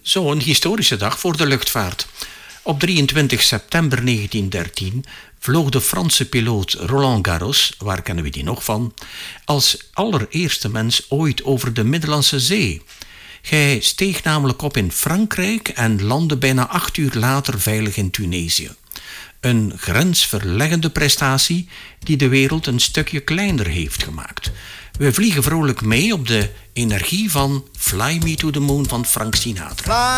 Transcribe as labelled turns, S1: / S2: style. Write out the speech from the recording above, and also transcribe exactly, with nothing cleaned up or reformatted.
S1: Zo, een historische dag voor de luchtvaart. Op drieëntwintig september negentien dertien vloog de Franse piloot Roland Garros, waar kennen we die nog van, als allereerste mens ooit over de Middellandse Zee. Hij steeg namelijk op in Frankrijk en landde bijna acht uur later veilig in Tunesië. Een grensverleggende prestatie die de wereld een stukje kleiner heeft gemaakt. We vliegen vrolijk mee op de energie van Fly Me to the Moon van Frank Sinatra.